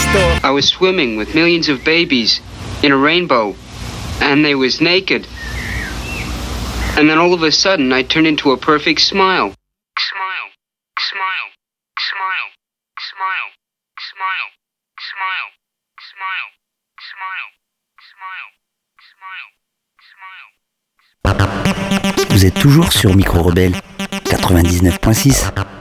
store. I was swimming with millions of babies in a rainbow, and they was naked. And then all of a sudden, I turned into a perfect smile. Smile, smile, smile, smile, smile, smile, smile, smile, smile, smile, smile. Vous êtes toujours sur Micro Rebelle 99.6.